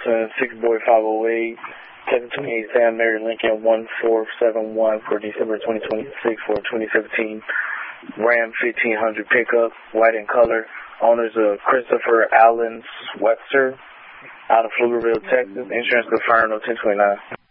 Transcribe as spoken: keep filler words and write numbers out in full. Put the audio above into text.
Wilson, six Boy five oh eight, seven twenty-eight Sam Mary Lincoln one four seven one for December twenty twenty-six for twenty seventeen Ram fifteen hundred pickup, white in color. Owners of Christopher Allen Webster out of Pflugerville, Texas. Insurance confirmed on ten twenty-nine.